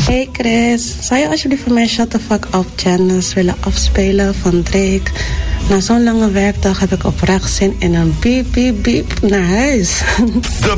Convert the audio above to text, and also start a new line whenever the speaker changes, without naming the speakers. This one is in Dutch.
Hey Chris, zou je alsjeblieft voor mij Shut the Fuck Up Janice willen afspelen van Drake? Na zo'n lange werkdag heb ik oprecht zin in een beep beep beep naar huis.
De